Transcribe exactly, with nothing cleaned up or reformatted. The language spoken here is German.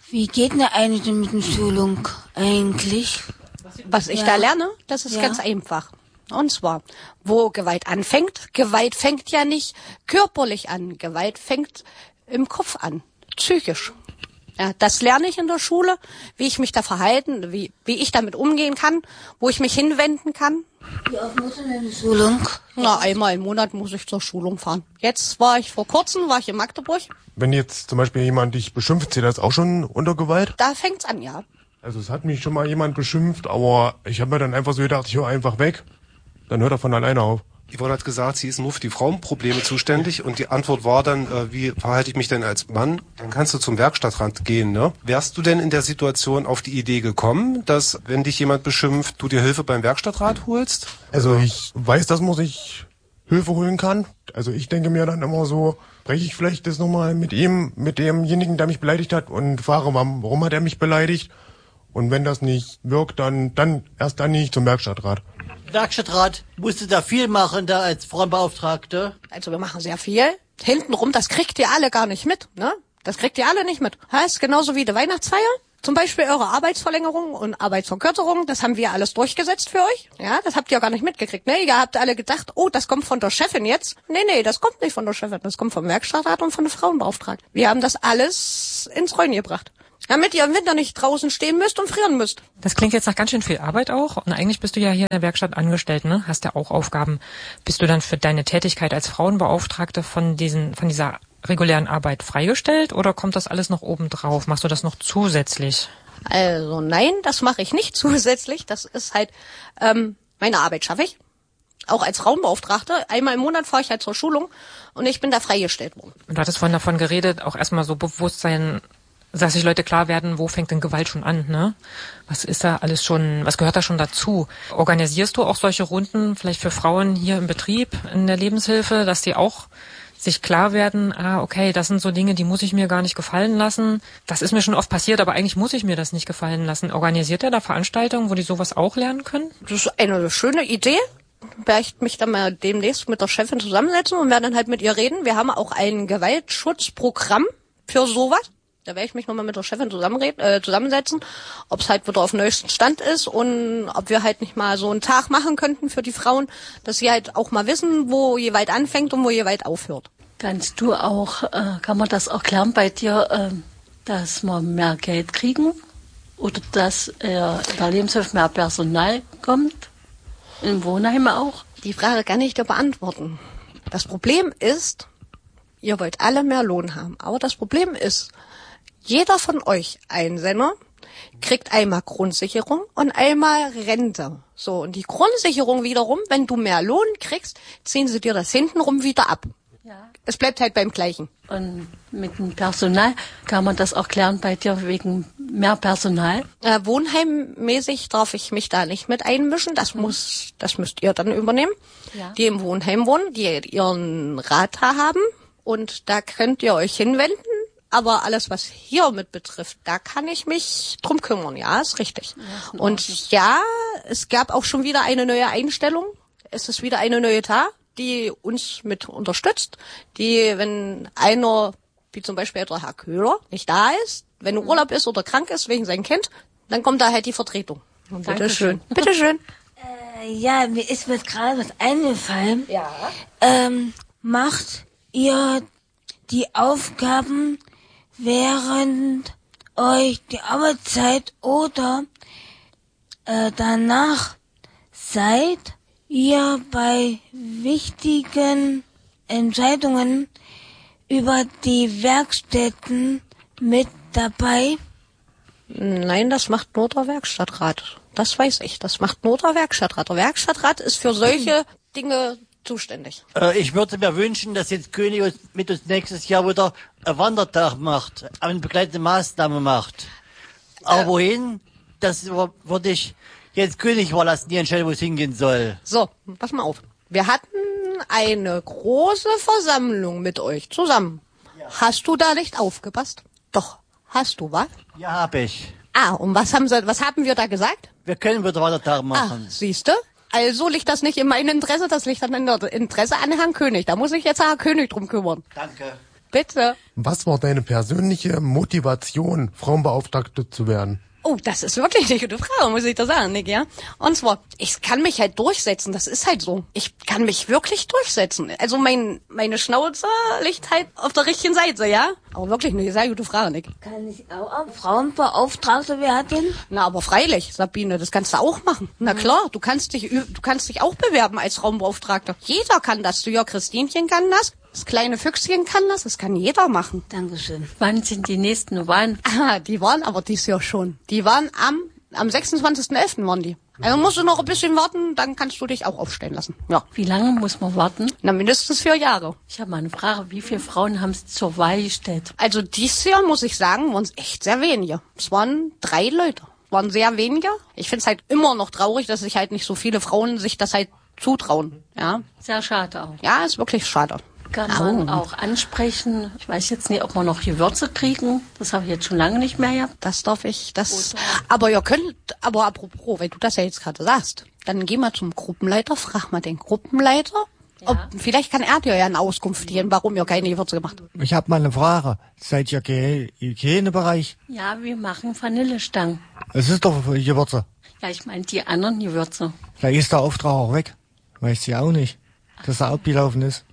Wie geht denn eigentlich denn mit der Schulung eigentlich? Was ich ja. da lerne, das ist ja. ganz einfach. Und zwar, wo Gewalt anfängt. Gewalt fängt ja nicht körperlich an. Gewalt fängt im Kopf an, psychisch. Ja, das lerne ich in der Schule, wie ich mich da verhalten, wie, wie ich damit umgehen kann, wo ich mich hinwenden kann. Wie oft muss denn eine Schulung? Na, einmal im Monat muss ich zur Schulung fahren. Jetzt war ich vor kurzem, war ich in Magdeburg. Wenn jetzt zum Beispiel jemand dich beschimpft, zählt das auch schon unter Gewalt? Da fängt's an, ja. Also es hat mich schon mal jemand beschimpft, aber ich habe mir dann einfach so gedacht, ich höre einfach weg. Dann hört er von alleine auf. Yvonne hat gesagt, sie ist nur für die Frauenprobleme zuständig und die Antwort war dann, äh, wie verhalte ich mich denn als Mann? Dann kannst du zum Werkstattrand gehen, ne? Wärst du denn in der Situation auf die Idee gekommen, dass, wenn dich jemand beschimpft, du dir Hilfe beim Werkstattrat holst? Also ich weiß, dass man sich Hilfe holen kann. Also ich denke mir dann immer so, spreche ich vielleicht das nochmal mit ihm, mit demjenigen, der mich beleidigt hat und frage, warum hat er mich beleidigt? Und wenn das nicht wirkt, dann, dann erst dann nicht zum Werkstattrat. Werkstattrat, musst du da viel machen, da als Frauenbeauftragte? Also wir machen sehr viel. Hintenrum, das kriegt ihr alle gar nicht mit, ne? Das kriegt ihr alle nicht mit. Heißt, genauso wie die Weihnachtsfeier. Zum Beispiel eure Arbeitsverlängerung und Arbeitsverkürzung, das haben wir alles durchgesetzt für euch. Ja, das habt ihr gar nicht mitgekriegt, ne? Ihr habt alle gedacht, oh, das kommt von der Chefin jetzt. Nee, nee, das kommt nicht von der Chefin, das kommt vom Werkstattrat und von der Frauenbeauftragten. Wir haben das alles ins Rollen gebracht. Damit ihr im Winter nicht draußen stehen müsst und frieren müsst. Das klingt jetzt nach ganz schön viel Arbeit auch. Und eigentlich bist du ja hier in der Werkstatt angestellt, ne? Hast ja auch Aufgaben. Bist du dann für deine Tätigkeit als Frauenbeauftragte von diesen, von dieser regulären Arbeit freigestellt oder kommt das alles noch oben drauf? Machst du das noch zusätzlich? Also nein, das mache ich nicht zusätzlich. Das ist halt, ähm, meine Arbeit schaffe ich. Auch als Frauenbeauftragte. Einmal im Monat fahre ich halt zur Schulung und ich bin da freigestellt worden. Und du hattest vorhin davon geredet, auch erstmal so Bewusstsein, dass sich Leute klar werden, wo fängt denn Gewalt schon an, ne? Was ist da alles schon, was gehört da schon dazu? Organisierst du auch solche Runden vielleicht für Frauen hier im Betrieb, in der Lebenshilfe, dass die auch sich klar werden, ah, okay, das sind so Dinge, die muss ich mir gar nicht gefallen lassen. Das ist mir schon oft passiert, aber eigentlich muss ich mir das nicht gefallen lassen. Organisiert ihr da Veranstaltungen, wo die sowas auch lernen können? Das ist eine schöne Idee. Werde ich mich dann mal demnächst mit der Chefin zusammensetzen und werde dann halt mit ihr reden. Wir haben auch ein Gewaltschutzprogramm für sowas. Da werde ich mich nochmal mit der Chefin zusammenreden, äh, zusammensetzen, ob es halt wieder auf dem neuesten Stand ist und ob wir halt nicht mal so einen Tag machen könnten für die Frauen, dass sie halt auch mal wissen, wo je weit anfängt und wo je weit aufhört. Kannst du auch, äh, kann man das auch klären bei dir, äh, dass wir mehr Geld kriegen oder dass äh, in der Lebenshilfe mehr Personal kommt, im Wohnheim auch? Die Frage kann ich dir beantworten. Das Problem ist, ihr wollt alle mehr Lohn haben, aber das Problem ist, jeder von euch Einsender kriegt einmal Grundsicherung und einmal Rente. So, und die Grundsicherung wiederum, wenn du mehr Lohn kriegst, ziehen sie dir das hintenrum wieder ab. Ja. Es bleibt halt beim Gleichen. Und mit dem Personal, kann man das auch klären bei dir wegen mehr Personal? Äh, wohnheimmäßig darf ich mich da nicht mit einmischen. Das mhm. muss, das müsst ihr dann übernehmen. Ja. Die im Wohnheim wohnen, die ihren Rat haben. Und da könnt ihr euch hinwenden. Aber alles, was hier mit betrifft, da kann ich mich drum kümmern. Ja, ist richtig. Ja, und ja, es gab auch schon wieder eine neue Einstellung. Es ist wieder eine neue Tat, die uns mit unterstützt. Die, wenn einer, wie zum Beispiel der Herr Köhler, nicht da ist, wenn er Urlaub ist oder krank ist wegen seinem Kind, dann kommt da halt die Vertretung. Bitte schön. Bitte schön. Äh, ja, mir ist mir gerade was eingefallen. Ja. Ähm, macht ihr die Aufgaben während euch die Arbeitszeit oder äh, danach seid ihr bei wichtigen Entscheidungen über die Werkstätten mit dabei? Nein, das macht nur der Werkstattrat. Das weiß ich. Das macht nur der Werkstattrat. Der Werkstattrat ist für solche Dinge zuständig. Äh, ich würde mir wünschen, dass jetzt König uns, mit uns nächstes Jahr wieder einen Wandertag macht, eine begleitende Maßnahme macht. Aber äh, wohin, das würde ich jetzt König überlassen, die entscheiden, wo es hingehen soll. So, pass mal auf. Wir hatten eine große Versammlung mit euch zusammen. Ja. Hast du da nicht aufgepasst? Doch, hast du, was? Ja, hab ich. Ah, und was haben sie, was haben wir da gesagt? Wir können wieder Wandertag machen. Ah, siehste? Also liegt das nicht in meinem Interesse, das liegt dann in der Interesse an Herrn König. Da muss sich jetzt Herr König drum kümmern. Danke. Bitte. Was war deine persönliche Motivation, Frauenbeauftragte zu werden? Oh, das ist wirklich eine gute Frage, muss ich da sagen, Nick, ja? Und zwar, ich kann mich halt durchsetzen, das ist halt so. Ich kann mich wirklich durchsetzen. Also mein, meine Schnauze liegt halt auf der richtigen Seite, ja? Aber wirklich eine sehr gute Frage, Nick. Kann ich auch Frauenbeauftragte werden? Na, aber freilich, Sabine, das kannst du auch machen. Na klar, du kannst dich, du kannst dich auch bewerben als Frauenbeauftragte. Jeder kann das. Du, ja, Christinchen kann das. Das kleine Füchschen kann das, das kann jeder machen. Dankeschön. Wann sind die nächsten Wahlen? Ah, die waren aber dieses Jahr schon. Die waren am, am sechsundzwanzigsten elften waren die. Also musst du noch ein bisschen warten, dann kannst du dich auch aufstellen lassen. Ja. Wie lange muss man warten? Na, mindestens vier Jahre. Ich habe mal eine Frage. Wie viele Frauen haben es zur Wahl gestellt? Also dieses Jahr, muss ich sagen, waren es echt sehr wenige. Es waren drei Leute. Es waren sehr wenige. Ich finde es halt immer noch traurig, dass sich halt nicht so viele Frauen sich das halt zutrauen. Ja. Sehr schade auch. Ja, ist wirklich schade. Kann man auch ansprechen. Ich weiß jetzt nicht, ob wir noch Gewürze kriegen. Das habe ich jetzt schon lange nicht mehr gehabt. Das darf ich, das. Aber ihr könnt, aber apropos, weil du das ja jetzt gerade sagst, dann geh mal zum Gruppenleiter, frag mal den Gruppenleiter. Ja. Ob, vielleicht kann er dir ja eine Auskunft geben, warum ihr keine Gewürze gemacht habt. Ich habe mal eine Frage. Seid ihr im Hygienebereich? Ja, wir machen Vanillestangen. Es ist doch Gewürze. Ja, ich meine die anderen Gewürze. Da ist der Auftrag auch weg. Weiß sie auch nicht, dass er abgelaufen ist.